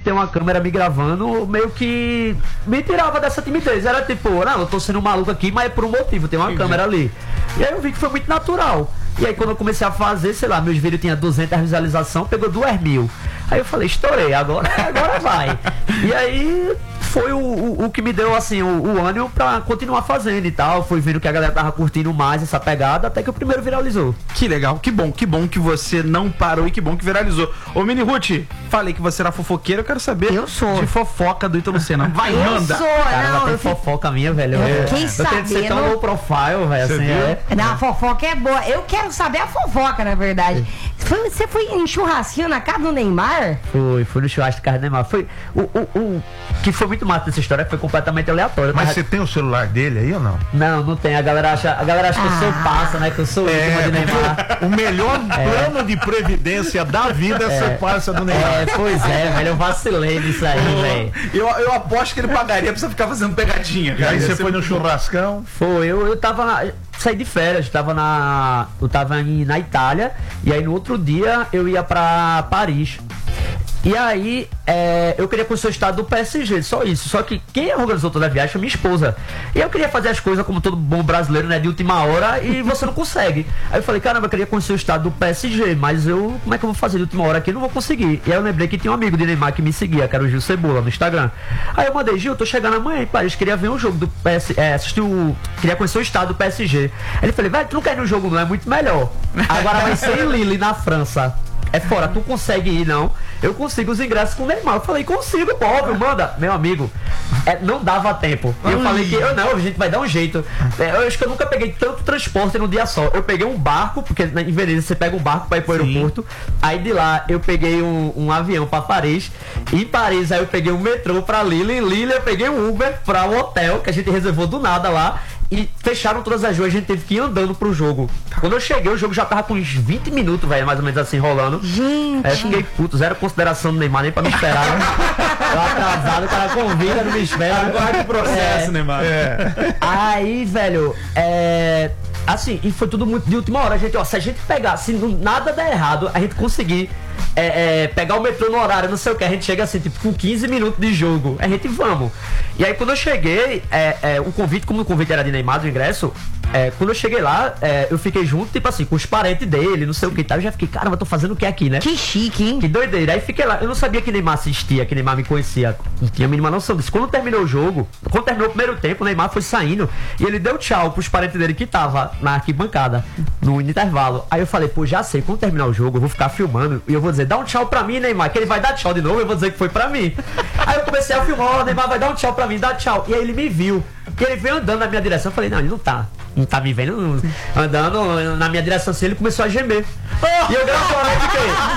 ter uma câmera me gravando, meio que me tirava dessa timidez. Era tipo, não, eu tô sendo um maluco aqui, mas é por um motivo, tem uma câmera ali. E aí eu vi que foi muito natural. E aí quando eu comecei a fazer, sei lá, meus vídeos tinham 200 visualizações, pegou 2.000. Aí eu falei, estourei, agora vai. E aí foi o que me deu, assim, o ânimo pra continuar fazendo e tal. Fui vendo que a galera tava curtindo mais essa pegada, até que o primeiro viralizou. Que legal, que bom que você não parou e que bom que viralizou. Ô, Mini Ruth, falei que você era fofoqueira, eu quero saber de fofoca do Ítalo Lucena. Vai, manda! Eu sou, Cara, não, tem fofoca minha, velho. Quem eu tenho que ser tão low profile, velho, assim, Não, a fofoca é boa. Eu quero saber a fofoca, na verdade. Você foi em churrasquinho na casa do Neymar? Fui no churrasco do casa do Neymar. Foi o que foi muito massa dessa história, foi completamente aleatório. Mas você tem o celular dele aí ou não? Não tem. A galera acha que eu sou parça, né? Que eu sou íntimo de Neymar. O melhor plano de previdência da vida é ser parça do Neymar. Pois é, velho. Eu vacilei nisso aí, velho. Eu aposto que ele pagaria pra você ficar fazendo pegadinha. E aí você foi no churrascão? Foi, eu tava saí de férias, eu tava na Itália, e aí no outro dia eu ia pra Paris. E aí, eu queria conhecer o estado do PSG, só isso. Só que quem organizou toda a viagem foi minha esposa. E eu queria fazer as coisas como todo bom brasileiro, né, de última hora, e você não consegue. Aí eu falei, caramba, eu queria conhecer o estado do PSG, mas como é que eu vou fazer de última hora aqui? Eu não vou conseguir. E aí eu lembrei que tinha um amigo de Neymar que me seguia, que era o Gil Cebola, no Instagram. Aí eu mandei, Gil, tô chegando amanhã em Paris, queria ver um jogo do PSG, queria conhecer o estado do PSG. Aí ele falou, velho, tu não quer ir no jogo não, é muito melhor. Agora vai ser em Lille, na França. É fora, tu consegue ir, não? Eu consigo os ingressos com o Neymar. Eu falei, consigo, pô, óbvio, manda. Meu amigo, não dava tempo. E eu falei que, a gente vai dar um jeito. Eu acho que eu nunca peguei tanto transporte num dia só. Eu peguei um barco, porque em Veneza você pega um barco pra ir pro aeroporto. Aí de lá eu peguei um avião pra Paris. Em Paris aí eu peguei um metrô pra Lille. Em Lille eu peguei um Uber pra um hotel que a gente reservou do nada lá. E fecharam todas as ruas, a gente teve que ir andando pro jogo. Quando eu cheguei, o jogo já tava com uns 20 minutos, velho, mais ou menos assim, rolando. Gente! Aí eu fiquei puto, zero consideração do Neymar, nem pra me esperar. Eu atrasado, o cara convida, não me espera. Agora que processo, Neymar. Aí, velho, assim, e foi tudo muito de última hora. A gente, se a gente pegar, se nada der errado, a gente conseguir pegar o metrô no horário, não sei o que, a gente chega assim, tipo, com 15 minutos de jogo. A gente, vamos. E aí, quando eu cheguei, como o convite era de Neymar, do ingresso, quando eu cheguei lá, eu fiquei junto, tipo assim, com os parentes dele, não sei o que e tal. Eu já fiquei, caramba, tô fazendo o que aqui, né? Que chique, hein? Que doideira. Aí fiquei lá, eu não sabia que Neymar assistia, que Neymar me conhecia. Não tinha a mínima noção disso. Quando terminou o jogo, quando terminou o primeiro tempo, o Neymar foi saindo e ele deu tchau pros parentes dele que tava na arquibancada, no intervalo. Aí eu falei, pô, já sei, quando terminar o jogo, eu vou ficar filmando e eu vou dizer, dá um tchau pra mim, Neymar, que ele vai dar tchau de novo, eu vou dizer que foi pra mim. Aí eu comecei a filmar, o Neymar vai dar um tchau pra mim, dá tchau. E aí ele me viu. E ele veio andando na minha direção. Eu falei, não, ele não tá me vendo, andando na minha direção assim, ele começou a gemer. E eu gravando, eu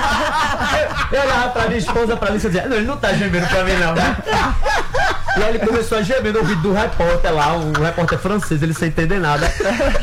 fiquei. Eu olhava pra minha esposa, pra Alice, e dizia, não, ele não tá gemendo pra mim, não. E aí ele começou a gemer no ouvido do repórter lá, um repórter francês, ele sem entender nada.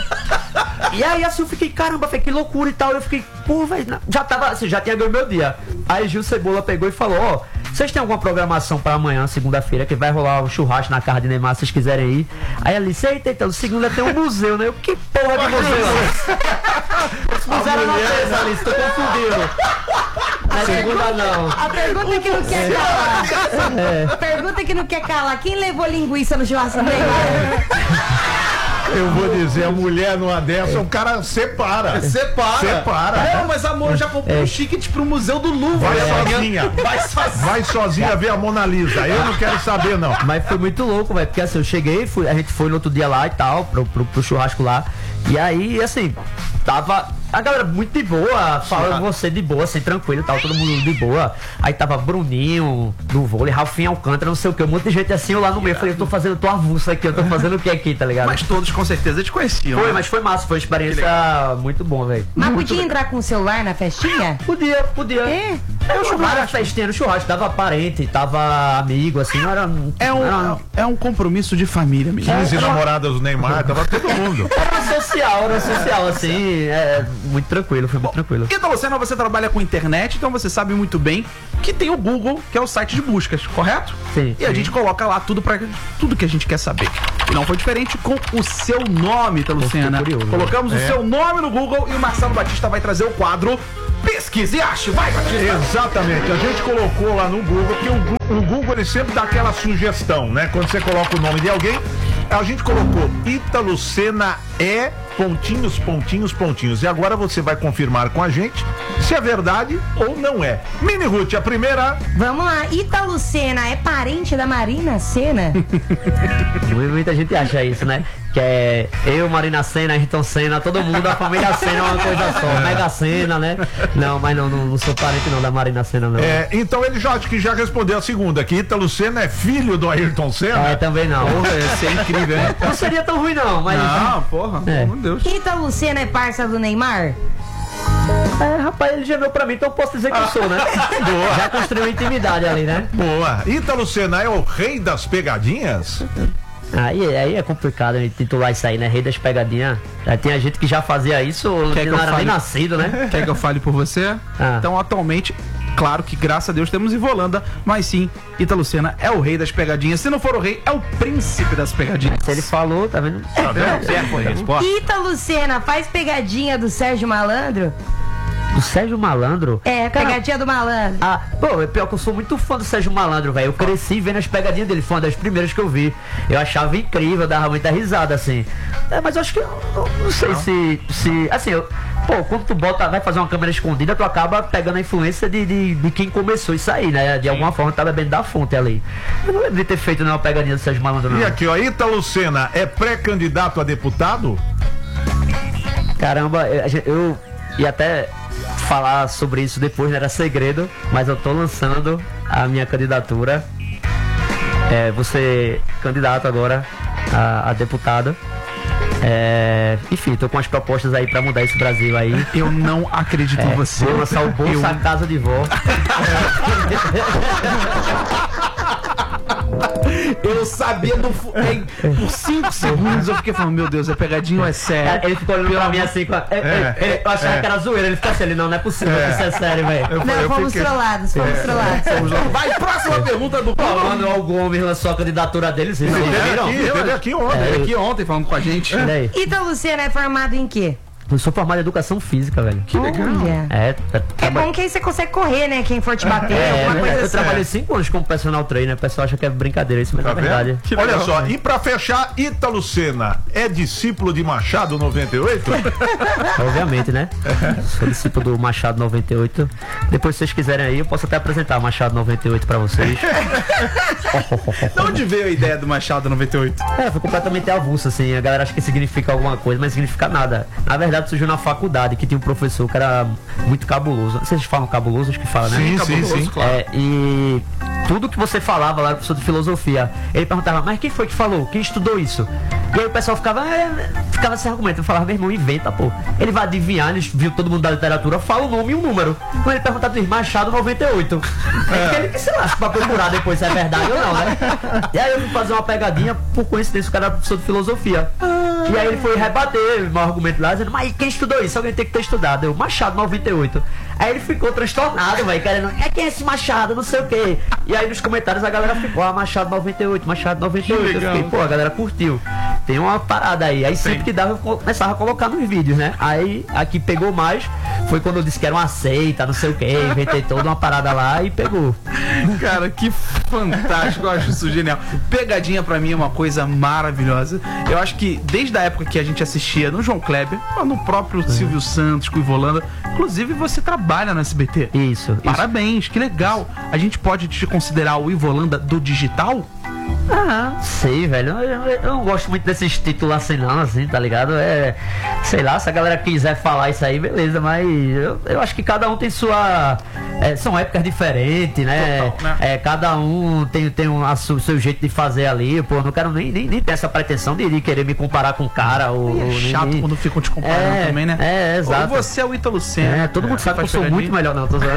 E aí assim eu fiquei, caramba, que loucura e tal. Eu fiquei, pô, velho, já tava, assim, já tinha ganho meu dia. Aí Gil Cebola pegou e falou, vocês têm alguma programação pra amanhã, segunda-feira, que vai rolar um churrasco na casa de Neymar, se vocês quiserem ir? Aí ela disse, eita, então, segunda tem um museu, né? Eu, que porra de museu? Esse museu era na terça, Alice, tô confundindo. Na segunda não. A pergunta que não quer calar. A pergunta que não quer calar. Quem levou linguiça no churrasco do Neymar? Eu vou dizer, a mulher numa dessa, o cara separa. Não, mas amor, já comprou um ticket pro Museu do Louvre. Vai sozinha. Vai sozinha ver a Mona Lisa. Eu não quero saber, não. Mas foi muito louco, velho. Porque assim, eu cheguei, a gente foi no outro dia lá e tal, pro churrasco lá. E aí, assim, tava a galera muito de boa, falando você de boa, assim, tranquilo e tal, todo mundo de boa. Aí tava Bruninho do vôlei, Rafinha Alcântara, não sei o que, um monte de gente assim, eu lá no meio. Eu falei, eu tô avulso aqui, eu tô fazendo o que aqui, tá ligado? Mas todos com certeza te conheciam. Foi, mas foi massa, foi uma experiência muito bom, velho. Mas podia entrar com o celular na festinha? Podia. Eu churrasco, festinha no churrasco, tava parente, tava amigo, assim, não era. É um compromisso de família, mesmo. 15 namoradas do Neymar, tava todo mundo. Era social, assim, muito tranquilo, foi muito tranquilo. Então, você trabalha com internet, então você sabe muito bem que tem o Google, que é o site de buscas, correto? Sim. E a gente coloca lá tudo que a gente quer saber. E não foi diferente com o seu nome, Ítalo Lucena. Colocamos o seu nome no Google e o Marcelo Batista vai trazer o quadro pesquisa e ache, vai, Batista. Exatamente, a gente colocou lá no Google, porque o Google ele sempre dá aquela sugestão, né? Quando você coloca o nome de alguém, a gente colocou Ítalo Senna é ... E agora você vai confirmar com a gente se é verdade ou não é. Mini Ruth, a primeira. Vamos lá, Ítalo Senna é parente da Marina Senna? Muita gente acha isso, né? Que é eu, Marina Senna, Ayrton Senna, todo mundo, a família Senna é uma coisa só. Mega Senna, né? Não, mas não sou parente não da Marina Senna, não. Então ele já respondeu a segunda, que Ítalo Senna é filho do Ayrton Senna. Também não. Porra, isso é incrível, hein? Não seria tão ruim não, mas... Não, porra, pelo amor de Deus. Ítalo Senna é parça do Neymar? Rapaz, ele gemeu pra mim, então eu posso dizer que eu sou, né? Boa. Já construiu intimidade ali, né? Boa. Ítalo Senna é o rei das pegadinhas? Aí é complicado a gente titular isso aí, né? Rei das pegadinhas. Já tinha gente que já fazia isso, Quer que não eu era fale? nem nascido, né? Quer que eu fale por você? Então, atualmente, claro que graças a Deus temos Ivolanda, mas sim, Ítalo Senna é o rei das pegadinhas. Se não for o rei, é o príncipe das pegadinhas. Se ele falou, tá vendo? Certo, foi a resposta. Ítalo Senna faz pegadinha do Sérgio Malandro? Do Sérgio Malandro? Pegadinha do malandro. Pô, é pior que eu sou muito fã do Sérgio Malandro, velho. Eu cresci vendo as pegadinhas dele, foi uma das primeiras que eu vi. Eu achava incrível, eu dava muita risada, assim. Mas eu acho que não sei se assim, quando tu vai fazer uma câmera escondida, tu acaba pegando a influência de quem começou isso aí, né? De alguma forma tá bebendo da fonte ali. Eu não lembro de ter feito nenhuma pegadinha do Sérgio Malandro, não. E aqui, ó, Ítalo Senna é pré-candidato a deputado? Caramba, eu ia até falar sobre isso depois, né? Era segredo, mas eu tô lançando a minha candidatura. Vou ser candidato agora a deputado. Enfim, tô com as propostas aí pra mudar esse Brasil aí. Eu não acredito em você. Vou lançar o Bolsa Casa de Vó. Eu sabia por 5 segundos eu fiquei falando, meu Deus, é pegadinha ou é sério? Ele ficou olhando pra mim assim, eu achava que era zoeira, ele ficou assim, não é possível que isso é sério, velho. Fomos trollados. Vai, próxima pergunta do Manuel Gomes lançou a candidatura dele, vocês não viram? Teve aqui ontem. Ele aqui ontem falando com a gente. Ítalo Senna é formado em quê? Eu sou formado em educação física, velho. Que legal. É bom que aí você consegue correr, né? Quem for te bater, alguma coisa eu assim. trabalhei 5 anos como personal trainer, o pessoal acha que é brincadeira, isso mesmo é verdade. Olha só, e pra fechar, Ítalo Senna é discípulo de Machado 98? Obviamente, né? Sou discípulo do Machado 98. Depois, se vocês quiserem aí, eu posso até apresentar o Machado 98 pra vocês. De onde veio a ideia do Machado 98? Foi completamente avulso, assim. A galera acha que significa alguma coisa, mas não significa nada. Na verdade, surgiu na faculdade, que tinha um professor que era muito cabuloso. Vocês falam cabuloso, acho que fala, né? Sim. Claro. E tudo que você falava lá, professor de filosofia, ele perguntava, mas quem foi que falou? Quem estudou isso? E aí o pessoal ficava sem argumento. Eu falava, meu irmão, inventa, pô. Ele vai adivinhar, ele viu todo mundo da literatura, fala o nome e um número. Quando ele perguntava, Machado 98. Ele que se lasca pra procurar depois se é verdade ou não, né? E aí eu fui fazer uma pegadinha, por coincidência, o cara era professor de filosofia. E aí ele foi rebater o meu argumento lá, dizendo, mas quem estudou isso? Alguém tem que ter estudado. Eu, Machado 98. Aí ele ficou transtornado, velho, querendo, quem é esse Machado? Não sei o quê. E aí nos comentários a galera ficou, Machado 98, Machado 98. Eu fiquei, pô, a galera curtiu. Tem uma parada aí. Aí sempre que dava, eu começava a colocar nos vídeos, né? Aí aqui pegou mais, foi quando eu disse que era uma seita, não sei o quê. Inventei toda uma parada lá e pegou. Cara, que fantástico, eu acho isso genial. Pegadinha pra mim é uma coisa maravilhosa. Eu acho que desde a época que a gente assistia no João Kleber, no próprio Silvio Santos, com o Ivolanda, inclusive você trabalha no SBT. Isso. Parabéns, que legal. A gente pode te considerar o Ivolanda do digital? Sei, velho. Eu não gosto muito desses títulos assim, não, assim, tá ligado? Sei lá, se a galera quiser falar isso aí, beleza, mas eu acho que cada um tem sua. São épocas diferentes, né? Total, né? Cada um tem o seu jeito de fazer ali. Pô, não quero nem ter essa pretensão de querer me comparar com o cara. Ou chato quando ficam te comparando também, né? Exato. Ou você é o Ítalo Senna. Todo mundo sabe que eu sou muito melhor, não. Tô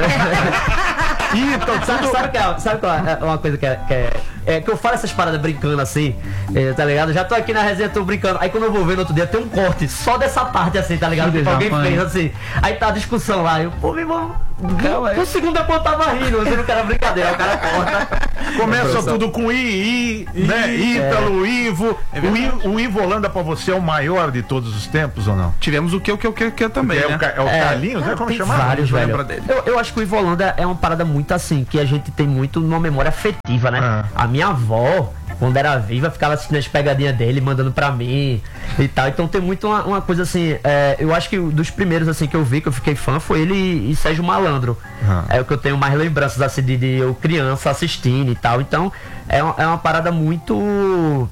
sabe qual é uma coisa que que eu falo essas paradas brincando assim, tá ligado? Já tô aqui na resenha, tô brincando. Aí quando eu vou ver no outro dia, tem um corte só dessa parte assim, tá ligado? Tipo, alguém fez assim. Aí tá a discussão lá. Eu, pô, meu irmão, por segundo eu tava rindo, eu não quero brincadeira. O cara corta. Começa tudo com I, né? Ítalo, Ivo. O Ivo Holanda pra você é o maior de todos os tempos ou não? Tivemos o que também, né? É o Carlinhos, né? Como tem chama? vários, velho. lembra dele. Eu acho que o Ivo Holanda é uma parada muito assim, que a gente tem muito numa memória afetiva, né? A minha avó, quando era viva, ficava assistindo as pegadinhas dele, mandando pra mim e tal. Então tem muito uma coisa assim, eu acho que dos primeiros assim que eu vi, que eu fiquei fã, foi ele e Sérgio Malandro. É o que eu tenho mais lembranças assim de eu criança assistindo e tal. Então é uma parada muito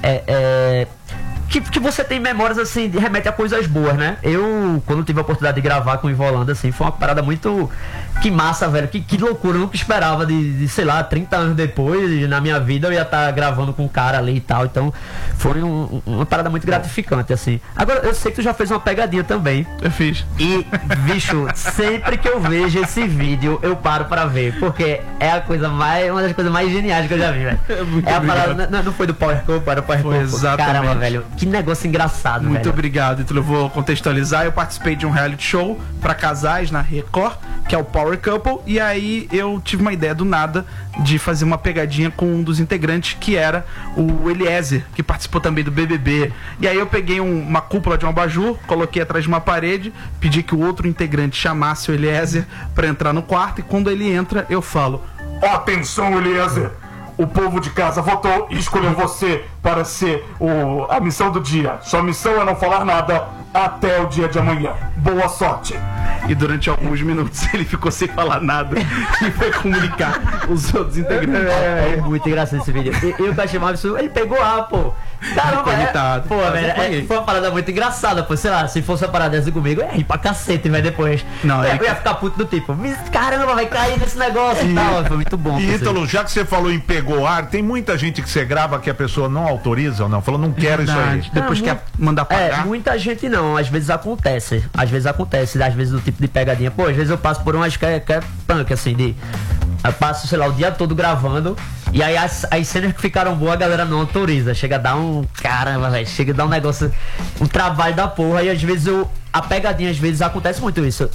que você tem memórias assim, remete a coisas boas, né? Eu, quando tive a oportunidade de gravar com o Ivo Holanda, assim, foi uma parada muito. Que massa, velho. Que loucura. Eu nunca esperava de, sei lá, 30 anos depois, na minha vida, eu ia estar gravando com um cara ali e tal. Então, foi uma parada muito gratificante, assim. Agora, eu sei que tu já fez uma pegadinha também. Eu fiz. E, bicho, sempre que eu vejo esse vídeo, eu paro pra ver. Porque é uma das coisas mais geniais que eu já vi, velho. É a parada. Não foi do Power Couple, era o Power Couple. Exatamente. Caramba, velho. Que negócio engraçado, Muito velho. obrigado. Então eu vou contextualizar. Eu participei de um reality show pra casais na Record, que é o Power Couple, e aí eu tive uma ideia do nada de fazer uma pegadinha com um dos integrantes, que era o Eliezer, que participou também do BBB. E aí eu peguei uma cúpula de um abajur, coloquei atrás de uma parede, pedi que o outro integrante chamasse o Eliezer pra entrar no quarto, e quando ele entra, eu falo: Atenção, Eliezer! O povo de casa votou e escolheu você para ser a missão do dia. Sua missão é não falar nada até o dia de amanhã. Boa sorte! E durante alguns minutos ele ficou sem falar nada e foi comunicar os outros integrantes. É muito engraçado esse vídeo. E o que eu achei mais absurdo, ele pegou A, pô. Caramba, Coitado. pô, velho, foi uma parada muito engraçada, pô. Sei lá, se fosse uma parada dessa comigo, eu ia rir pra cacete, velho, depois. Não, eu ia ficar puto do tipo, caramba, vai cair nesse negócio e tal. Foi muito bom. E Ítalo, já que você falou em pegou ar, tem muita gente que você grava que a pessoa não autoriza ou não? Falou, não quero isso aí. Depois quer mandar pagar. Muita gente não, às vezes acontece. Às vezes do tipo de pegadinha. Pô, às vezes eu passo por umas que é punk, assim, eu passo, sei lá, o dia todo gravando. E aí as cenas que ficaram boas a galera não autoriza. Chega a dar caramba, velho. Chega a dar um negócio, um trabalho da porra. E às vezes a pegadinha, às vezes acontece muito isso.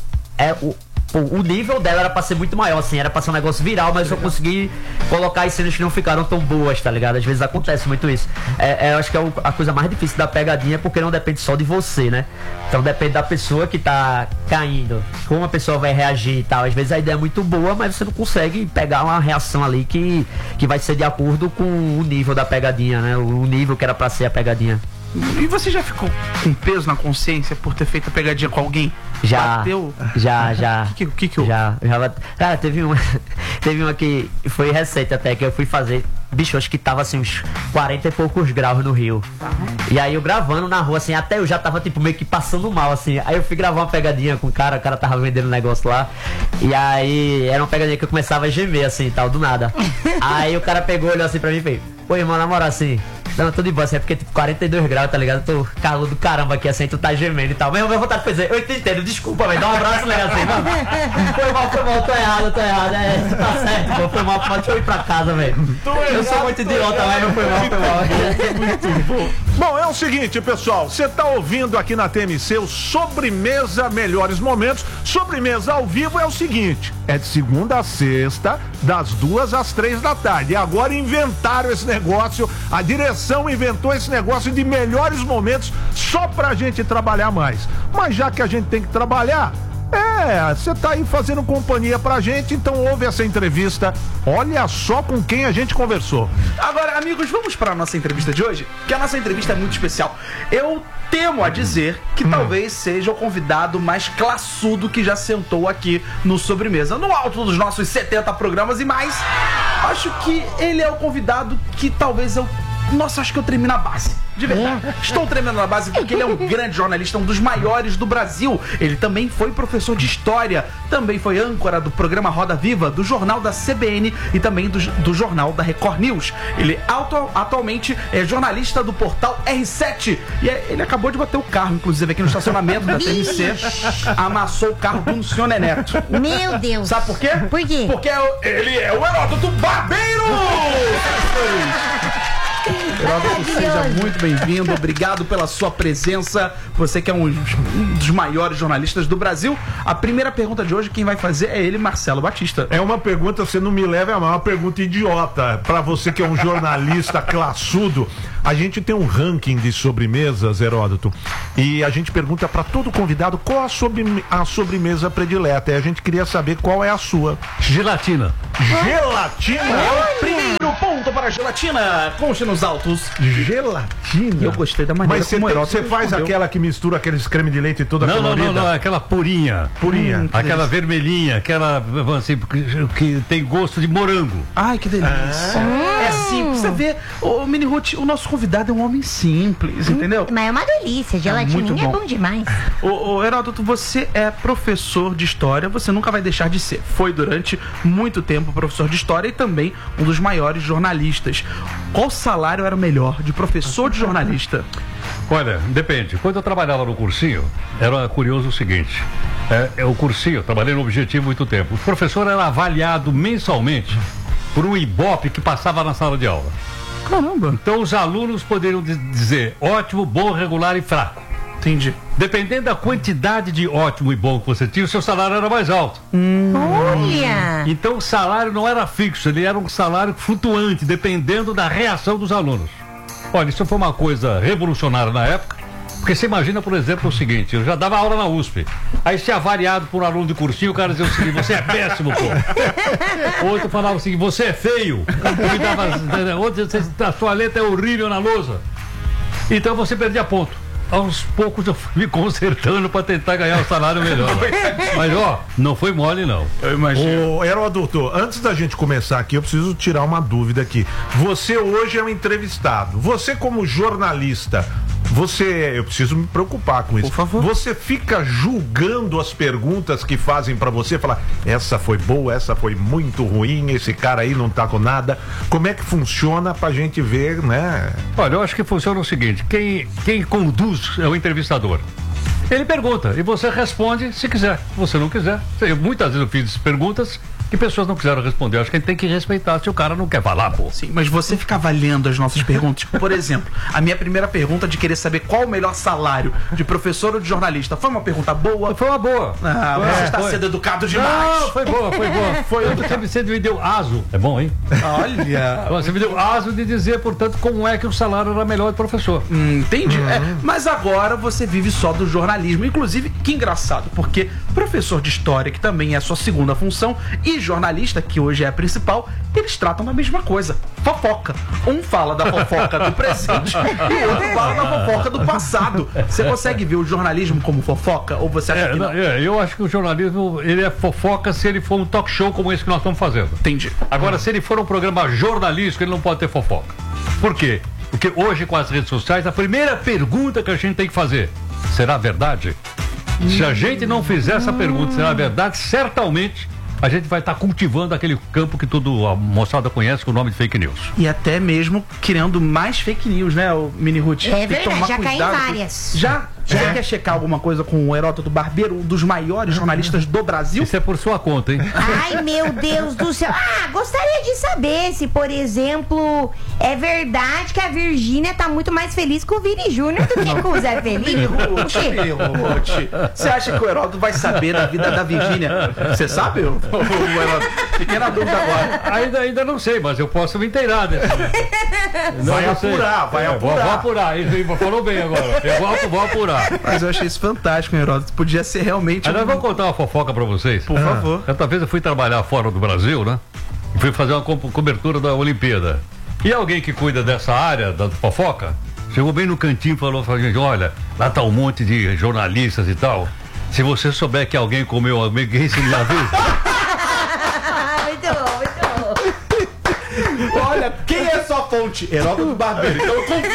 O nível dela era pra ser muito maior, assim, era pra ser um negócio viral, mas eu consegui colocar as cenas que não ficaram tão boas, tá ligado? Às vezes acontece muito isso. Eu acho que a coisa mais difícil da pegadinha, porque não depende só de você, né? Então depende da pessoa que tá caindo, como a pessoa vai reagir e tal. Às vezes a ideia é muito boa, mas você não consegue pegar uma reação ali que vai ser de acordo com o nível da pegadinha, né? O nível que era pra ser a pegadinha. E você já ficou com peso na consciência por ter feito a pegadinha com alguém? Já. Bateu? Já. O que eu... Já. Cara, teve uma que foi recente até, que eu fui fazer. Bicho, acho que tava assim uns 40 e poucos graus no Rio. E aí eu gravando na rua, assim, até eu já tava tipo meio que passando mal, assim. Aí eu fui gravar uma pegadinha com o cara tava vendendo um negócio lá. E aí era uma pegadinha que eu começava a gemer, assim, tal, do nada. Aí o cara pegou, olhou assim pra mim e fez: pô, irmão, na moral, assim, não, tô de boa, assim, é porque tipo 42 graus, tá ligado? Eu tô calor do caramba aqui, assim, tu tá gemendo e tal. Mas minha vontade de fazer, eu te entendo, desculpa, velho, dá um abraço legal assim, não. Foi mal, tô errado, tá certo, pô, foi mal, deixa eu ir pra casa, velho. Eu sou muito idiota, mas não foi mal. Muito bom. Bom, é o seguinte, pessoal, você tá ouvindo aqui na TMC o Sobremesa Melhores Momentos. Sobremesa ao vivo é o seguinte, é de segunda a sexta, das 2 às 3 da tarde. E agora inventaram esse negócio, a direção inventou esse negócio de melhores momentos só pra gente trabalhar mais. Mas já que a gente tem que trabalhar, você tá aí fazendo companhia pra gente, então ouve essa entrevista. Olha só com quem a gente conversou. Agora, amigos, vamos para a nossa entrevista de hoje, que a nossa entrevista é muito especial. Eu temo a dizer que talvez seja o convidado mais classudo que já sentou aqui no Sobremesa. No alto dos nossos 70 programas e mais, acho que ele é o convidado que talvez eu... Nossa, acho que eu tremi na base. De verdade. Estou tremendo na base porque ele é um grande jornalista, um dos maiores do Brasil. Ele também foi professor de história, também foi âncora do programa Roda Viva, do jornal da CBN e também do jornal da Record News. Ele atualmente é jornalista do portal R7. E ele acabou de bater o carro, inclusive, aqui no estacionamento da TMC. Amassou o carro do senhor Neneto. Meu Deus. Sabe por quê? Por quê? Porque ele é o Heródoto Barbeiro! Heródoto, seja muito bem-vindo. Obrigado pela sua presença. Você que é um dos maiores jornalistas do Brasil. A primeira pergunta de hoje, quem vai fazer é ele, Marcelo Batista. É uma pergunta, você não me leva a mal, uma pergunta idiota. Pra você que é um jornalista classudo, a gente tem um ranking de sobremesas, Heródoto, e a gente pergunta pra todo convidado qual a sobremesa predileta. E a gente queria saber qual é a sua. Gelatina. Gelatina? É o primeiro ponto para a gelatina. Conche nos altos. Gelatina? Eu gostei da maneira Mas como o Heródoto você faz respondeu. aquela que mistura aqueles creme de leite toda colorida? Não, aquela purinha. Purinha. Aquela vermelhinha, aquela assim, que tem gosto de morango. Ai, que delícia. É simples. Você vê, o Mini Ruth, o nosso convidado é um homem simples, entendeu? Mas é uma delícia, gelatininha muito é bom. bom demais. Ô Heródoto, você é professor de história, você nunca vai deixar de ser. Foi durante muito tempo professor de história e também um dos maiores jornalistas. Qual salário era o melhor de professor de jornalista? Olha, depende. Quando eu trabalhava no cursinho, era curioso o seguinte. O cursinho, eu trabalhei no Objetivo muito tempo. O professor era avaliado mensalmente por um Ibope que passava na sala de aula. Caramba. Então os alunos poderiam dizer ótimo, bom, regular e fraco. Entendi. Dependendo da quantidade de ótimo e bom que você tinha, o seu salário era mais alto. Olha! Então o salário não era fixo, ele era um salário flutuante, dependendo da reação dos alunos. Olha, isso foi uma coisa revolucionária na época, porque você imagina, por exemplo, o seguinte, eu já dava aula na USP, aí se avaliado por um aluno de cursinho, o cara dizia o seguinte, você é péssimo, pô. Outro falava o seguinte, você é feio. Outro, a sua letra é horrível na lousa. Então você perdia ponto. Aos poucos eu fui me consertando para tentar ganhar o salário melhor. Mas ó, não foi mole não. Eu imagino. Ô, Heródoto, antes da gente começar aqui, eu preciso tirar uma dúvida aqui. Você hoje é um entrevistado. Você como jornalista, eu preciso me preocupar com isso. Por favor. Você fica julgando as perguntas que fazem pra você, falar, essa foi boa, essa foi muito ruim, esse cara aí não tá com nada. Como é que funciona pra gente ver, né? Olha, eu acho que funciona o seguinte, quem conduz é o entrevistador. Ele pergunta e você responde se quiser. Se você não quiser, muitas vezes eu fiz perguntas que pessoas não quiseram responder. Eu acho que a gente tem que respeitar se o cara não quer falar, pô. Sim, mas você ficava lendo as nossas perguntas. Por exemplo, a minha primeira pergunta de querer saber qual o melhor salário de professor ou de jornalista foi uma pergunta boa? Foi uma boa. Ah, você está sendo educado demais. Não, foi boa. Você me deu aso. É bom, hein? Olha. Você me deu aso de dizer, portanto, como é que o salário era melhor de professor. Entendi. Mas agora você vive só do jornalismo. Inclusive, que engraçado, porque professor de história, que também é a sua segunda função, e jornalista, que hoje é a principal, eles tratam da mesma coisa. Fofoca. Um fala da fofoca do presente e o outro fala da fofoca do passado. Você consegue ver o jornalismo como fofoca? Ou você acha que não? Eu acho que o jornalismo, ele é fofoca se ele for um talk show como esse que nós estamos fazendo. Entendi. Agora, se ele for um programa jornalístico, ele não pode ter fofoca. Por quê? Porque hoje, com as redes sociais, a primeira pergunta que a gente tem que fazer, será verdade? Se a gente não fizer essa pergunta, será verdade? Certamente a gente vai estar cultivando aquele campo que toda a moçada conhece com o nome de fake news. E até mesmo criando mais fake news, né, o Mini Ruth? É verdade, já caí em várias. Já quer checar alguma coisa com o Heródoto Barbeiro, um dos maiores jornalistas do Brasil? Isso é por sua conta, hein? Ai, meu Deus do céu. Gostaria de saber se, por exemplo, é verdade que a Virgínia tá muito mais feliz com o Vini Júnior do que com o Zé Felipe. O quê? Você acha que o Heródoto vai saber da vida da Virgínia? Você sabe, o Heródoto? Fiquei na dúvida agora. Ainda não sei, mas eu posso me inteirar desse. Vai apurar. Vou apurar. Falou bem agora. Eu vou apurar. Mas eu achei isso fantástico, Heródoto. Podia ser realmente. Mas vou contar uma fofoca pra vocês. Por favor. Outra vez eu fui trabalhar fora do Brasil, né? E fui fazer uma cobertura da Olimpíada. E alguém que cuida dessa área da fofoca chegou bem no cantinho e falou pra gente: olha, lá tá um monte de jornalistas e tal. Se você souber que alguém comeu alguém, se me avisa. Olha, quem é sua fonte? Heródoto Barbeiro. Então eu confio.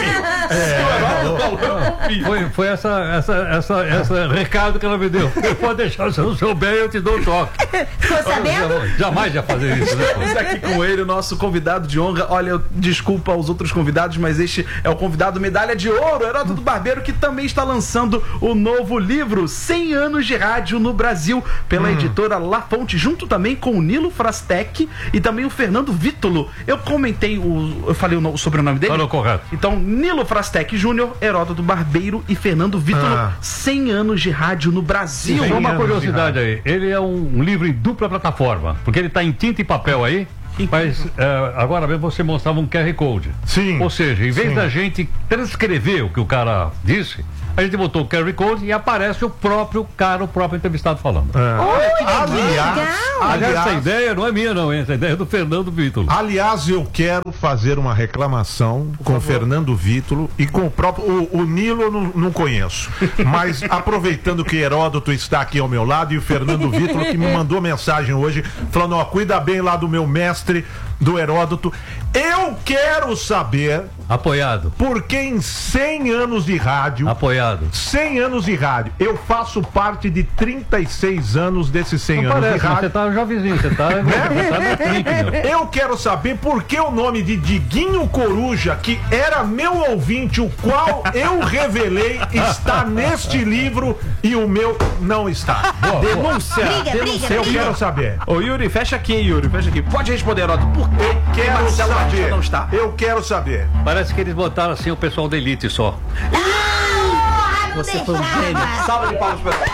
Foi essa recado que ela me deu. Pode deixar, se eu não souber, eu te dou um toque. Ficou sabendo? Jamais ia fazer isso, né? Estamos aqui com ele, o nosso convidado de honra. Olha, desculpa aos outros convidados, mas este é o convidado medalha de ouro, Heródoto Barbeiro, que também está lançando o novo livro 100 anos de rádio no Brasil, pela editora La Fonte, junto também com o Nilo Frastec e também o Fernando Vítulo. Eu comentei também tem eu falei o sobrenome dele? Falou correto. Então, Nilo Frastek Júnior, Heródoto Barbeiro e Fernando Vítolo, 100 anos de rádio no Brasil. Só uma curiosidade aí, ele é um livro em dupla plataforma, porque ele está em tinta e papel aí, mas agora mesmo você mostrava um QR Code. Sim. Ou seja, em vez da gente transcrever o que o cara disse, a gente botou o QR Code e aparece o próprio entrevistado falando. Aliás, essa ideia não é minha não, hein? Essa ideia é do Fernando Vítolo. Aliás, eu quero fazer uma reclamação com o Fernando Vítolo e com o próprio... O Nilo eu não conheço, mas aproveitando que Heródoto está aqui ao meu lado e o Fernando Vítolo que me mandou mensagem hoje, falando, cuida bem lá do meu mestre, do Heródoto. Eu quero saber... Apoiado. Porque em 100 anos de rádio... Apoiado. 100 anos de rádio. Eu faço parte de 36 anos desses 100 anos de rádio. Você tá jovenzinho, você tá no clique, meu. Eu quero saber por que o nome de Diguinho Coruja, que era meu ouvinte, o qual eu revelei, está neste livro e o meu não está. Denúncia. Briga. Eu quero saber. Ô Yuri, fecha aqui, Yuri. Pode responder, Heródoto. Por que Quero Marcelo saber. Batista não está? Eu quero saber. Parece que eles botaram assim o pessoal da elite só. Você foi um gênio. Salva de palmas pra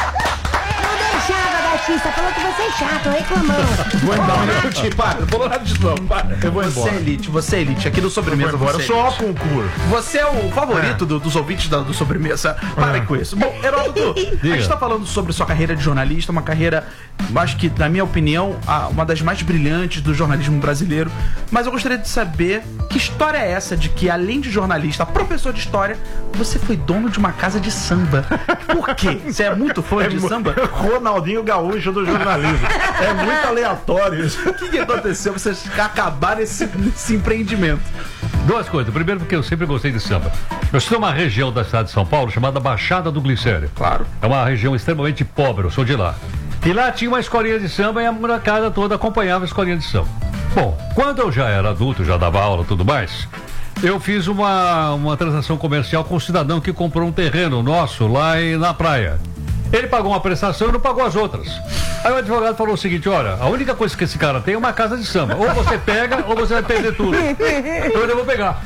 Não deixava, Batista. Falou que você é chato, reclamando. Vou embora. Para, não vou nada disso não. Eu vou embora. Você é elite. Aqui no Sobremesa Agora você é só elite. concurso. Você é o favorito dos ouvintes do Sobremesa. Parem com isso. Bom, Heródoto, a gente tá falando sobre sua carreira de jornalista, uma carreira, acho que, na minha opinião, uma das mais brilhantes do jornalismo brasileiro. Mas eu gostaria de saber que história é essa de que, além de jornalista, professor de história, você foi dono de uma casa de samba. Por quê? Você é muito fã de samba? Ronaldinho Gaúcho do jornalismo. É muito aleatório isso. O que aconteceu pra vocês acabarem nesse empreendimento? Duas coisas. Primeiro, porque eu sempre gostei de samba. Eu sou de uma região da cidade de São Paulo chamada Baixada do Glicério. Claro. É uma região extremamente pobre, eu sou de lá. E lá tinha uma escolinha de samba e a molecada toda acompanhava a escolinha de samba. Bom, quando eu já era adulto, já dava aula e tudo mais, eu fiz uma transação comercial com um cidadão que comprou um terreno nosso lá na praia. Ele pagou uma prestação e não pagou as outras. Aí o advogado falou o seguinte, olha, a única coisa que esse cara tem é uma casa de samba. Ou você pega, ou você vai perder tudo. Então eu vou pegar.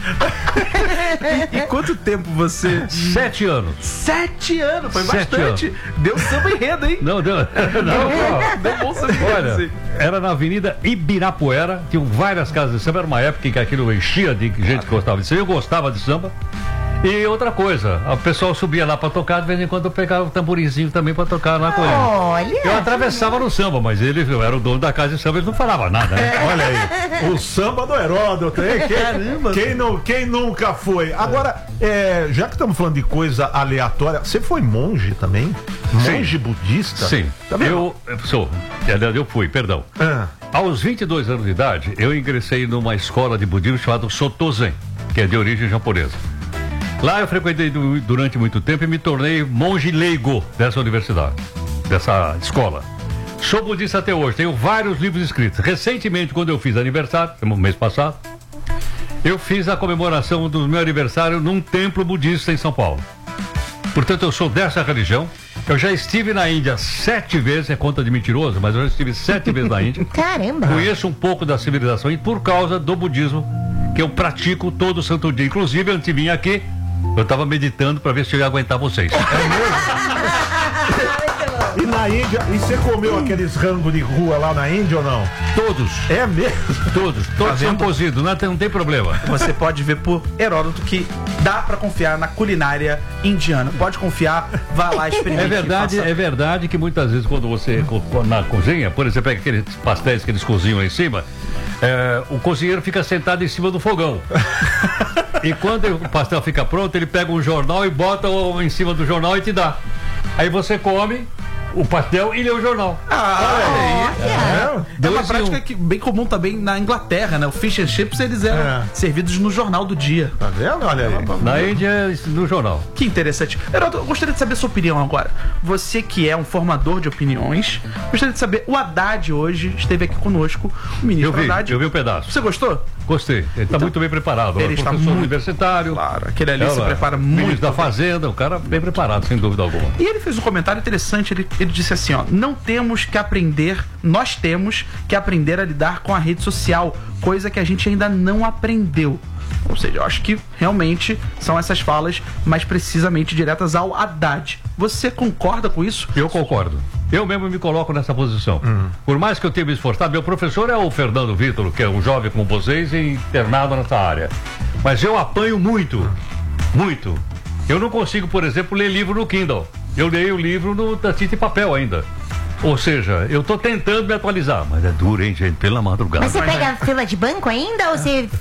E quanto tempo você... 7 anos. 7 anos, foi 7 bastante. anos. Deu samba enredo, hein? Não, deu. Deu bom samba enredo, Olha, sim. era na Avenida Ibirapuera, tinham várias casas de samba, era uma época em que aquilo enchia de gente que gostava de samba, eu gostava de samba. E outra coisa, o pessoal subia lá pra tocar, de vez em quando eu pegava o tamborinzinho também pra tocar lá com ele. Olha. Eu atravessava no samba, mas eu era o dono da casa de samba, ele não falava nada, né? Olha aí, o samba do Heródoto, hein? Caramba. Quem nunca foi? Agora, já que estamos falando de coisa aleatória, você foi monge também? Monge budista? Sim, Tá vendo? eu fui, perdão. Aos 22 anos de idade, eu ingressei numa escola de budismo chamada Soto-zen, que é de origem japonesa. Lá eu frequentei durante muito tempo e me tornei monge leigo dessa universidade, dessa escola. Sou budista até hoje, tenho vários livros escritos. Recentemente, quando eu fiz aniversário, no mês passado, eu fiz a comemoração do meu aniversário num templo budista em São Paulo. Portanto, eu sou dessa religião. Eu já estive na Índia 7 vezes, é conta de mentiroso, mas eu já estive 7 vezes na Índia. Caramba. Conheço um pouco da civilização e por causa do budismo, que eu pratico todo santo dia. Inclusive, antes de vir aqui, eu estava meditando para ver se eu ia aguentar vocês. E na Índia, e você comeu aqueles rangos de rua lá na Índia ou não? Todos. É mesmo? Todos são cozidos, não tem problema. Você pode ver por Heródoto que dá pra confiar na culinária indiana. Pode confiar, vá lá, experimente. É verdade que muitas vezes quando você na cozinha, por exemplo, pega aqueles pastéis que eles cozinham lá em cima, o cozinheiro fica sentado em cima do fogão. E quando o pastel fica pronto, ele pega um jornal e bota em cima do jornal e te dá. Aí você come o pastel e lê o jornal. É uma prática que bem comum também na Inglaterra, né? O fish and chips, eles eram servidos no jornal do dia. Tá vendo? Olha aí. Na Índia, no jornal. Que interessante. Heródoto, eu gostaria de saber a sua opinião agora. Você que é um formador de opiniões, gostaria de saber, o Haddad hoje esteve aqui conosco, o ministro Haddad. Eu vi um pedaço. Você gostou? Gostei. Ele está muito bem preparado. Ele está professor muito universitário. Claro, aquele ali se prepara muito. Ministro da Fazenda, um cara bem preparado, sem dúvida alguma. E ele fez um comentário interessante, ele disse assim, ó: nós temos que aprender a lidar com a rede social, coisa que a gente ainda não aprendeu. Ou seja, eu acho que realmente são essas falas mais precisamente diretas ao Haddad. Você concorda com isso? Eu concordo. Eu mesmo me coloco nessa posição. Por mais que eu tenha me esforçado, meu professor é o Fernando Vitor, que é um jovem como vocês e internado nessa área. Mas eu apanho muito. Eu não consigo, por exemplo, ler livro no Kindle. Eu leio o livro da tinta e papel ainda. Ou seja, eu tô tentando me atualizar, mas é duro, hein, gente, pela madrugada. Mas você pega fila de banco ainda ou você